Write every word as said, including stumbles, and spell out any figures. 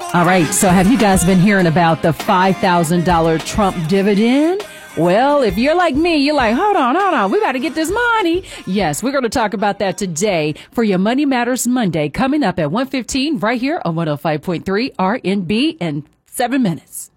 All right, so have you guys been hearing about the five thousand dollars Trump dividend? Well, if you're like me, you're like, hold on, hold on, we got to get this money. Yes, we're going to talk about that today for your Money Matters Monday, coming up at one fifteen right here on one oh five point three R N B in seven minutes.